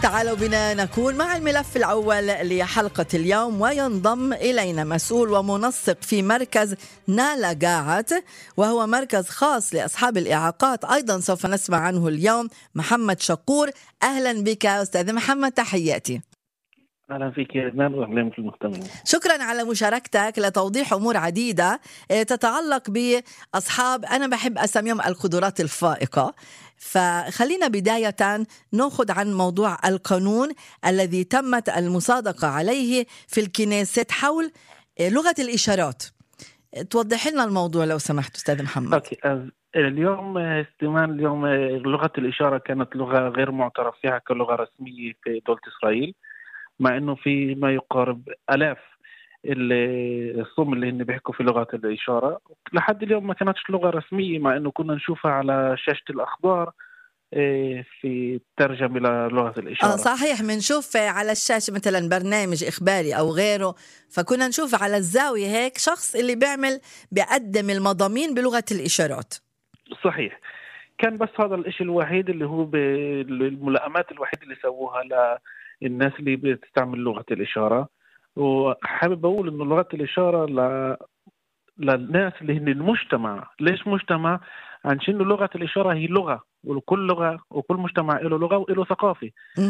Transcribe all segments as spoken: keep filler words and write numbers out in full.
تعالوا بنا نكون مع الملف الأول لحلقة اليوم، وينضم إلينا مسؤول ومنسق في مركز نالا قاعت، وهو مركز خاص لأصحاب الإعاقات. أيضا سوف نسمع عنه اليوم محمد شقور. أهلا بك أستاذ محمد، تحياتي. أهلا فيك يا إدمان وأهلا في المستمعين. شكرا على مشاركتك لتوضيح أمور عديدة تتعلق بأصحاب، أنا بحب أسميهم القدرات الفائقة. فخلينا بداية نأخذ عن موضوع القانون الذي تمت المصادقة عليه في الكنيست حول لغة الإشارات. توضح لنا الموضوع لو سمحت أستاذ محمد. أوكي. اليوم استمان اليوم لغة الإشارة كانت لغة غير معترف فيها كلغة رسمية في دولة إسرائيل، مع انه في ما يقارب الاف الصم اللي هن بيحكوا في لغة الإشارة. لحد اليوم ما كانتش لغة رسمية، مع انه كنا نشوفها على شاشة الأخبار في ترجمة للغة الإشارة. آه صحيح، بنشوف على الشاشة مثلا برنامج إخباري أو غيره، فكنا نشوف على الزاوية هيك شخص اللي بيعمل بيقدم المضامين بلغة الإشارات. صحيح، كان بس هذا الإشي الوحيد اللي هو بالملائمات الوحيدة اللي سووها ل الناس اللي بتستعمل لغة الإشارة. وحابب أقول إنه لغة الإشارة ل... للناس اللي هن المجتمع. ليش مجتمع؟ عشان لغة الإشارة هي لغة، وكل لغة وكل مجتمع له لغة وله ثقافة.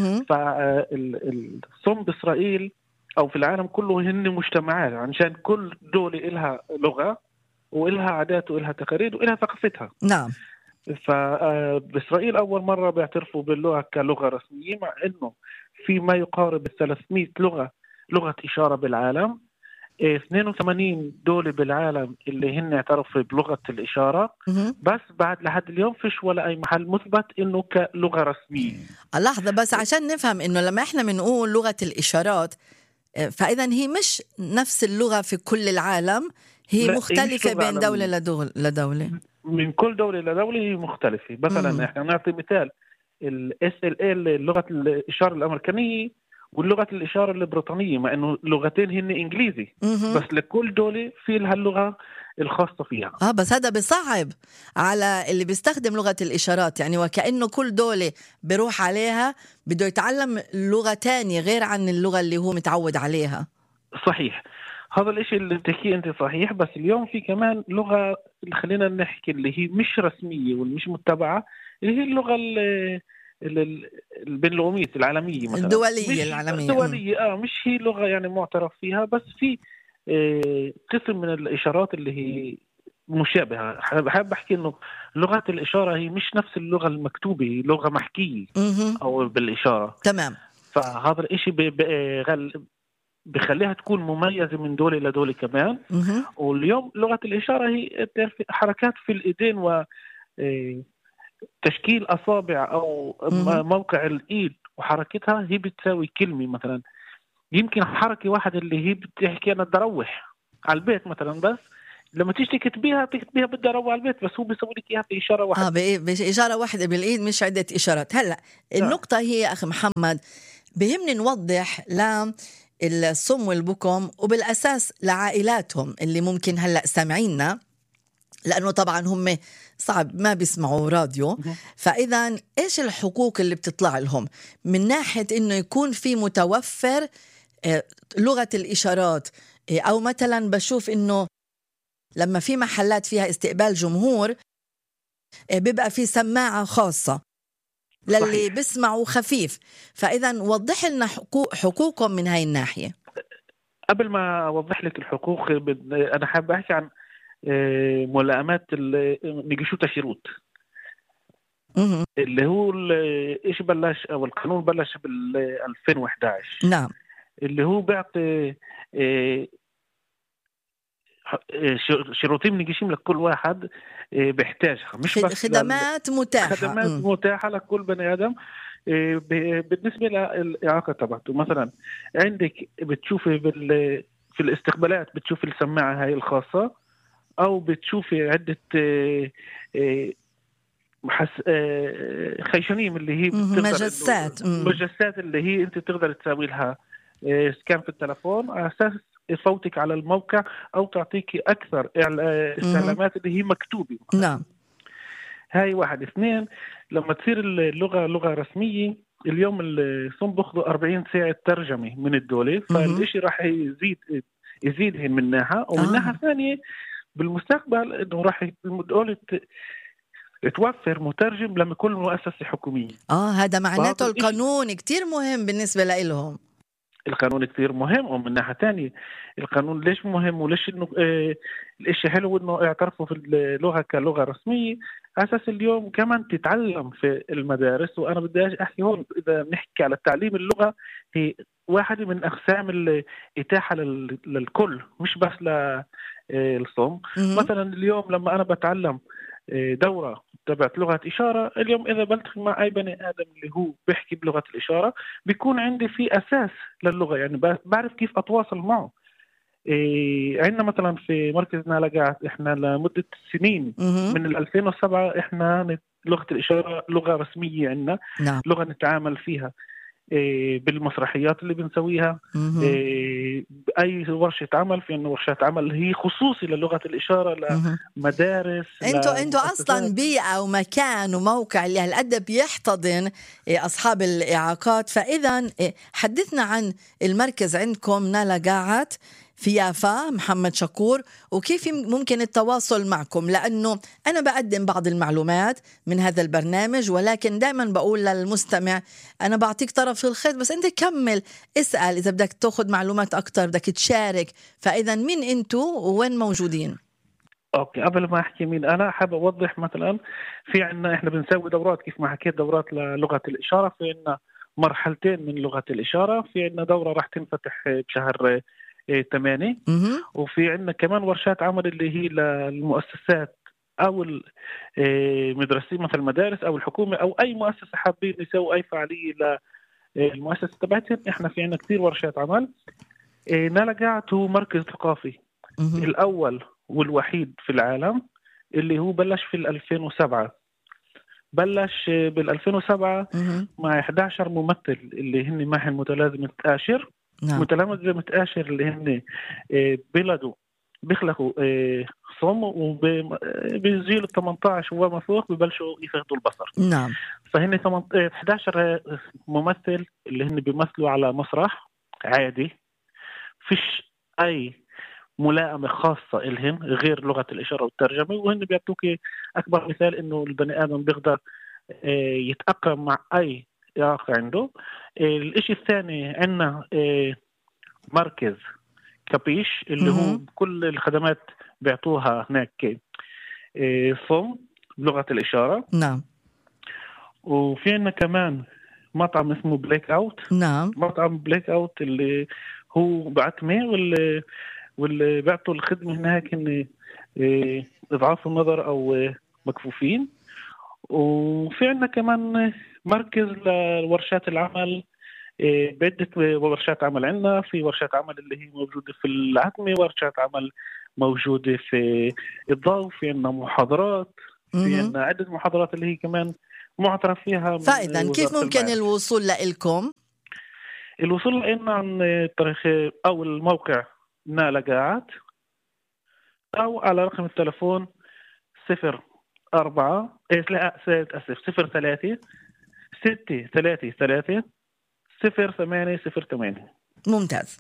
فالصم بإسرائيل أو في العالم كله هن مجتمعات، عشان كل دولة إلها لغة وإلها عادات وإلها تقاليد وإلها ثقافتها. نعم. فبإسرائيل أول مرة بيعترفوا باللغة كلغة رسمية، مع إنه في ما يقارب ثلاثمئة لغة لغة إشارة بالعالم. اثنين وثمانين دولة بالعالم اللي هن اعترفوا بلغة الإشارة، بس بعد لحد اليوم فيش ولا أي محل مثبت إنه كلغة رسمية. لحظة بس عشان نفهم إنه لما إحنا بنقول لغة الإشارات، فإذا هي مش نفس اللغة في كل العالم، هي مختلفة بين دولة لدولة. من كل دولة لدولة هي مختلفة. مثلا مم. احنا نعطي مثال ال إس إل إيه لغة الإشارة الأمريكية واللغة الإشارة البريطانية، مع إنه لغتين هن إنجليزي، مم. بس لكل دولة في لها اللغة الخاصة فيها. آه بس هذا بيصعب على اللي بيستخدم لغة الإشارات، يعني وكأنه كل دولة بيروح عليها بده يتعلم لغة تانية غير عن اللغة اللي هو متعود عليها. صحيح، هذا الاشي اللي بتحكيه انت صحيح. بس اليوم في كمان لغة اللي خلينا نحكي اللي هي مش رسمية واللي مش متبعة، اللي هي اللغة البينلغوية العالمية مثلا، الدولية العالمية الدولية اه مش هي لغة يعني معترف فيها، بس في آه قسم من الإشارات اللي هي مشابهة. حابب أحكي إنه لغة الإشارة هي مش نفس اللغة المكتوبة، هي لغة محكية أو بالإشارة. تمام. فهذا الإشي بغل بخليها تكون مميزة من دولة إلى دولة كمان. مه. واليوم لغة الإشارة هي حركات في الإيدين وتشكيل أصابع أو مه. موقع الإيد وحركتها هي بتساوي كلمة. مثلا يمكن حركة واحدة اللي هي بتحكي أنا بدي أروح على البيت مثلا، بس لما تيجي تكتبيها تكتبيها بدي أروح على البيت، بس هو بيسوي لك إياها بإشارة واحدة. آه بإشارة واحدة بالإيد، مش عدة إشارات. هلأ النقطة هي أخي محمد، بهمني نوضح لا الصم والبكم وبالأساس لعائلاتهم اللي ممكن هلأ سامعيننا، لأنه طبعا هم صعب ما بيسمعوا راديو. فإذا إيش الحقوق اللي بتطلع لهم من ناحية إنه يكون في متوفر لغة الإشارات؟ أو مثلا بشوف إنه لما في محلات فيها استقبال جمهور بيبقى في سماعة خاصة للي صحيح. بيسمعوا خفيف. فإذا وضح لنا حقوق حقوقهم من هاي الناحية. قبل ما أوضح لك الحقوق أنا حابب أحكي عن ملائمات نيجيشوتا شيروت اللي هو إيش بلش أو القانون بلش بال ألفين وإحدى عشر. نعم. اللي هو بيعطي شروطين نجيشين لكل واحد بيحتاجها، مش بس خدمات متاحة خدمات م. متاحة لكل بني آدم بالنسبة للإعاقة تبعته. مثلا عندك بتشوفي بال في الاستقبالات بتشوفي السماعة هاي الخاصة، أو بتشوفي عدة حس... خيشانيم اللي هي مجسات مجسات اللي هي أنت تقدر تسوي لها سكان في التلفون على أساس يفوتك على الموقع أو تعطيك أكثر استعلامات اللي هي مكتوبة. نعم. هاي واحد. اثنين، لما تصير اللغة لغة رسمية اليوم الصم بياخذوا أربعين ساعة ترجمة من الدولة، فالإشي راح يزيد يزيدهن من ناحية، ومن ناحية آه. ثانية بالمستقبل إنه راح الدولة توفر مترجم لما كل مؤسسة حكومية. آه هذا معناته القانون كتير مهم بالنسبة لهم. القانون كتير مهم، ومن ناحية تانية القانون ليش مهم وليش إنه آه الإشي حلو إنه اعترفوا في اللغة كلغة رسمية أساس اليوم كمان تتعلم في المدارس. وأنا بدي أحكي هون إذا نحكي على التعليم، اللغة هي واحدة من أقسام الإتاحة للكل مش بس للصم. مثلا اليوم لما أنا بتعلم دورة تبعت لغة إشارة، اليوم إذا بلتقي مع أي بني آدم اللي هو بيحكي بلغة الإشارة بيكون عندي في أساس للغة، يعني بعرف كيف أتواصل معه. إيه عندنا مثلا في مركز نالجات إحنا لمدة سنين من ألفين وسبعة إحنا لغة الإشارة لغة رسمية عندنا. نعم. لغة نتعامل فيها إيه بالمسرحيات اللي بنسويها، إيه بأي ورشة عمل، في إنه ورشات عمل هي خصوصي للغة الإشارة لمدارس. انتوا انتوا اصلا بيئة ومكان وموقع اللي هالقد بيحتضن اصحاب الاعاقات. فاذا حدثنا عن المركز عندكم نالجات في يافا محمد شكور، وكيف ممكن التواصل معكم، لأنه أنا بقدم بعض المعلومات من هذا البرنامج، ولكن دائما بقول للمستمع أنا بعطيك طرف الخيط بس أنت كمل اسأل إذا بدك تأخذ معلومات أكتر، بدك تشارك. فإذا مين أنتوا وين موجودين؟ اوكي، قبل ما احكي مين انا حابب اوضح. مثلا في عنا احنا بنسوي دورات كيف ما حكيت، دورات للغه الاشاره. في عنا مرحلتين من لغه الاشاره. في عنا دوره راح تنفتح بشهر ثمانية، وفي عنا كمان ورشات عمل اللي هي للمؤسسات او المدرسين مثل المدارس او الحكومه او اي مؤسسه حابين يسووا اي فعاليه للمؤسسه تبعتهم. احنا في عنا كثير ورشات عمل. نالجات هو مركز ثقافي الاول والوحيد في العالم اللي هو بلش في ألفين وسبعة. بلش بال ألفين وسبعة مع إحدى عشر ممثل اللي هن معهم متلازمة آشر. نعم. متلازمة آشر اللي هن بلدوا بيخلقوا صم، وبيجيل ثمانية عشر وما فوق ببلشوا يفقدوا البصر. نعم. فهن إحدى عشر ممثل اللي هن بيمثلوا على مسرح عادي، فيش أي ملائمة خاصة إلهم غير لغة الإشارة والترجمة. وهن بيعطوك أكبر مثال إنه البني آدم بيقدر يتأقلم مع أي إعاقة عنده. الإشي الثاني عندنا مركز كابيش اللي هو كل الخدمات بيعطوها هناك صم بلغة الإشارة. نعم. وفي عندنا كمان مطعم اسمه بليك أوت. نعم. مطعم بليك أوت اللي هو بعتمة واللي واللي بيعطوا الخدمة هناك إن إضعاف النظر أو مكفوفين. وفي عندنا كمان مركز لورشات العمل، بعدة ورشات عمل عندنا. في ورشات عمل اللي هي موجودة في العتمة، ورشات عمل موجودة في الضوء، في عندنا محاضرات، في عندنا عدة محاضرات اللي هي كمان معترف فيها. فإذا كيف ممكن المعرفة. الوصول لإلكم؟ الوصول لنا عن طريق أو الموقع نالجات أو على رقم التلفون صفر أربعة لا أسف صفر ثلاثة ستة ثلاثة ثلاثة صفر ثمانية صفر ثمانية. ممتاز.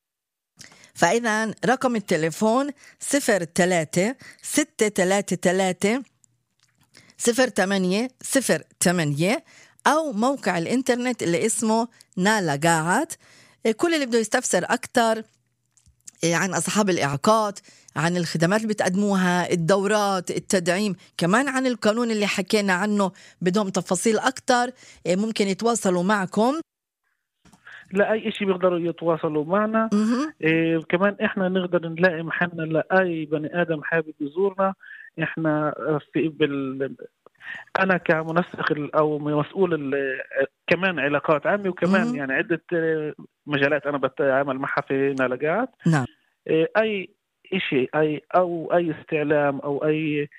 فإذا رقم التلفون صفر ثلاثة ستة ثلاثة ثلاثة صفر ثمانية صفر ثمانية، أو موقع الإنترنت اللي اسمه نالجات. كل اللي بده يستفسر أكتر عن أصحاب الإعاقات، عن الخدمات اللي بتقدموها، الدورات، التدعيم، كمان عن القانون اللي حكينا عنه، بدهم تفاصيل أكتر، ممكن يتواصلوا معكم. لا أي إشي بيقدروا يتواصلوا معنا. إيه كمان إحنا نقدر نلاقي محلنا لأي بني آدم حابب يزورنا. إحنا في بال أنا كمنسق أو مسؤول كمان علاقات عامة، وكمان يعني عدة مجالات أنا بتعامل معها في نالجات. نعم. أي إشي أي أو أي استعلام أو أي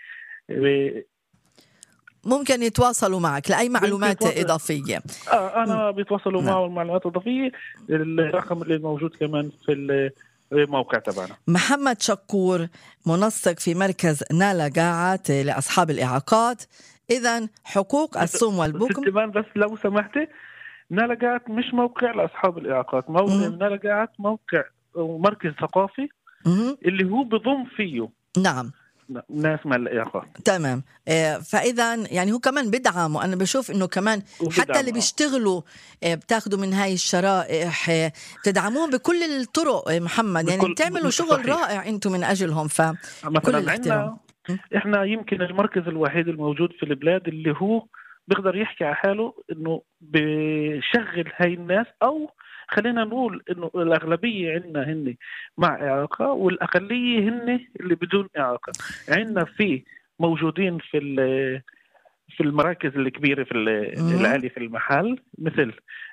ممكن يتواصلوا معك لأي معلومات إضافية. آه أنا بيتواصلوا معه المعلومات الإضافية. الرقم اللي موجود كمان في الموقع تبعنا. محمد شكور منسق في مركز نالجات لأصحاب الإعاقات. إذن حقوق الصم والبكم. بس لو سمحتي نلقات مش موقع لأصحاب الإعاقات، موقع نلقات موقع ومركز ثقافي اللي هو بضم فيه نعم ناس مع الإعاقات. تمام. فإذا يعني هو كمان بدعم، وأنا بشوف إنه كمان حتى اللي بيشتغلوا بتاخدوا من هاي الشرائح بتدعموهم بكل الطرق محمد، يعني بتعملوا شغل صحيح. رائع أنتم من أجلهم. فكل الاحترام. إحنا يمكن المركز الوحيد الموجود في البلاد اللي هو بيقدر يحكي على حاله إنه بيشغل هاي الناس، أو خلينا نقول إنه الأغلبية عندنا هن مع إعاقة والأقلية هن اللي بدون إعاقة. عندنا في موجودين في في المراكز الكبيرة في العالية في المحل، مثل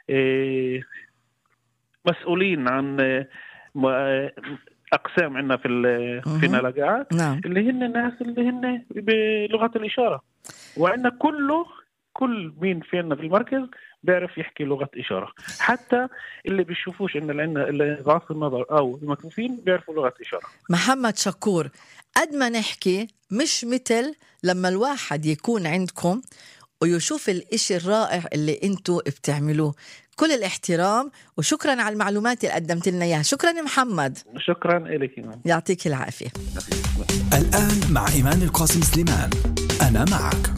مسؤولين عن أقسام عندنا في في نلقات نعم. اللي هن الناس اللي هن بلغة الإشارة، وعندنا كله كل مين فينا في المركز بيعرف يحكي لغة إشارة، حتى اللي بيشوفوش إن عندنا اللي ضعف النظر أو المكفوفين بيعرفوا لغة إشارة. محمد شكور، قد ما نحكي مش مثل لما الواحد يكون عندكم ويشوف الإشي الرائع اللي انتو بتعملوه. كل الاحترام وشكرا على المعلومات اللي قدمت لنا إياها. شكرا يا محمد. شكرا إليك إيمان. يعطيك العافية. الآن مع إيمان القاسم سليمان، أنا معك.